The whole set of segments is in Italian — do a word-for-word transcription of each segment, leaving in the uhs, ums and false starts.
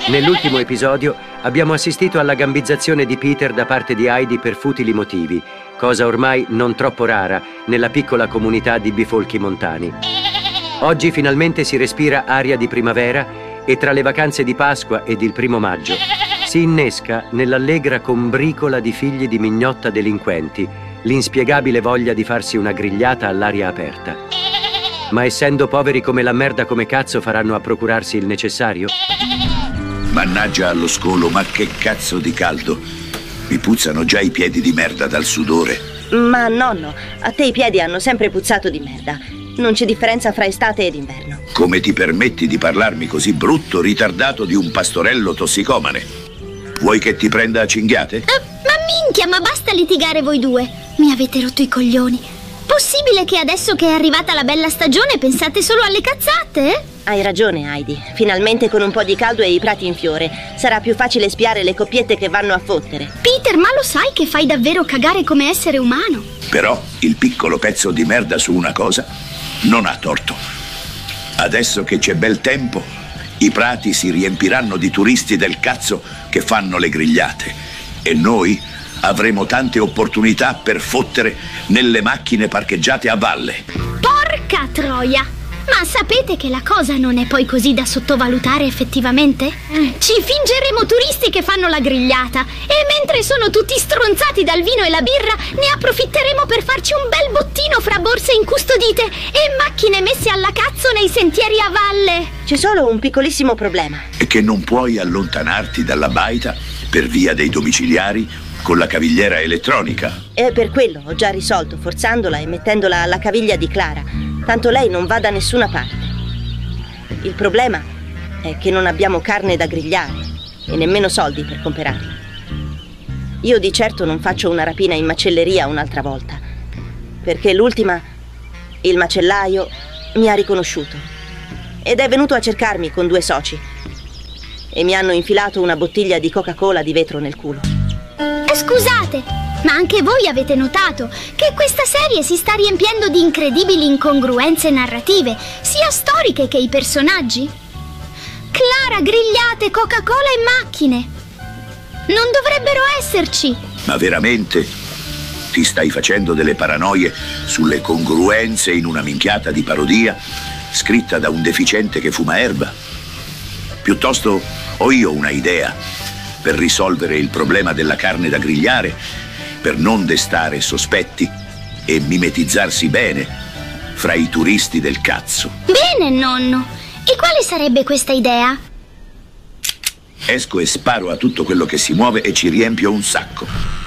Nell'ultimo episodio abbiamo assistito alla gambizzazione di Peter da parte di Heidi per futili motivi, cosa ormai non troppo rara nella piccola comunità di bifolchi montani. Oggi finalmente si respira aria di primavera e tra le vacanze di Pasqua ed il primo maggio si innesca nell'allegra combricola di figli di mignotta delinquenti l'inspiegabile voglia di farsi una grigliata all'aria aperta. Ma essendo poveri come la merda, come cazzo faranno a procurarsi il necessario? Mannaggia allo scolo, ma che cazzo di caldo! Mi puzzano già i piedi di merda dal sudore. Ma nonno, a te i piedi hanno sempre puzzato di merda. Non c'è differenza fra estate ed inverno. Come ti permetti di parlarmi così brutto, ritardato di un pastorello tossicomane? Vuoi che ti prenda a cinghiate? Uh, ma minchia, ma basta litigare voi due. Mi avete rotto i coglioni. Possibile che adesso che è arrivata la bella stagione pensate solo alle cazzate? Hai ragione, Heidi. Finalmente con un po' di caldo e i prati in fiore sarà più facile spiare le coppiette che vanno a fottere. Peter, ma lo sai che fai davvero cagare come essere umano? Però il piccolo pezzo di merda su una cosa non ha torto. Adesso che c'è bel tempo, i prati si riempiranno di turisti del cazzo che fanno le grigliate e noi avremo tante opportunità per fottere nelle macchine parcheggiate a valle. Porca troia! Ma sapete che la cosa non è poi così da sottovalutare effettivamente? Ci fingeremo turisti che fanno la grigliata e mentre sono tutti stronzati dal vino e la birra ne approfitteremo per farci un bel bottino fra borse incustodite e macchine messe alla cazzo nei sentieri a valle. C'è solo un piccolissimo problema. È che non puoi allontanarti dalla baita per via dei domiciliari con la cavigliera elettronica. E per quello ho già risolto, forzandola e mettendola alla caviglia di Clara. Tanto lei non va da nessuna parte. Il problema è che non abbiamo carne da grigliare e nemmeno soldi per comprarla. Io di certo non faccio una rapina in macelleria un'altra volta, perché l'ultima il macellaio mi ha riconosciuto ed è venuto a cercarmi con due soci e mi hanno infilato una bottiglia di Coca-Cola di vetro nel culo. Scusate, ma anche voi avete notato che questa serie si sta riempiendo di incredibili incongruenze narrative, sia storiche che i personaggi? Clara, grigliate, Coca-Cola e macchine. Non dovrebbero esserci. Ma veramente ti stai facendo delle paranoie sulle congruenze in una minchiata di parodia scritta da un deficiente che fuma erba? Piuttosto ho io una idea per risolvere il problema della carne da grigliare, per non destare sospetti e mimetizzarsi bene fra i turisti del cazzo. Bene, nonno. E quale sarebbe questa idea? Esco e sparo a tutto quello che si muove e ci riempio un sacco.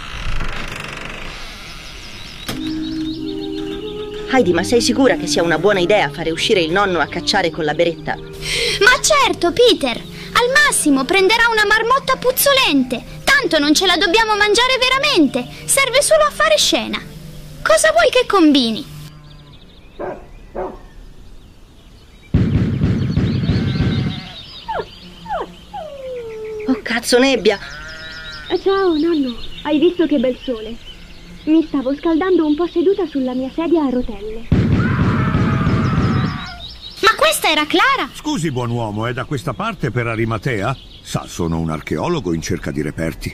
Heidi, ma sei sicura che sia una buona idea fare uscire il nonno a cacciare con la beretta? Ma certo, Peter. Al massimo prenderà una marmotta puzzolente. Tanto non ce la dobbiamo mangiare veramente. Serve solo a fare scena. Cosa vuoi che combini? Oh, cazzo, nebbia! Ciao, nonno. Hai visto che bel sole? Mi stavo scaldando un po' seduta sulla mia sedia a rotelle. Ma questa era Clara! Scusi, buon uomo, è da questa parte per Arimatea? Sa, sono un archeologo in cerca di reperti.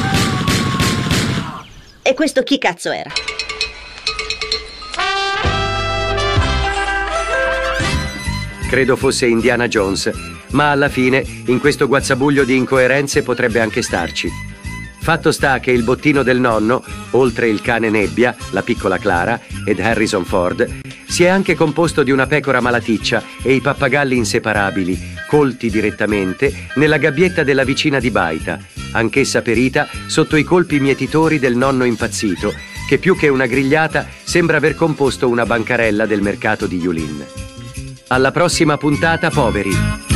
E questo chi cazzo era? Credo fosse Indiana Jones, ma alla fine, in questo guazzabuglio di incoerenze, potrebbe anche starci. Fatto sta che il bottino del nonno, oltre il cane Nebbia, la piccola Clara ed Harrison Ford, si è anche composto di una pecora malaticcia e i pappagalli inseparabili, colti direttamente nella gabbietta della vicina di baita, anch'essa perita sotto i colpi mietitori del nonno impazzito, che più che una grigliata sembra aver composto una bancarella del mercato di Yulin. Alla prossima puntata, poveri!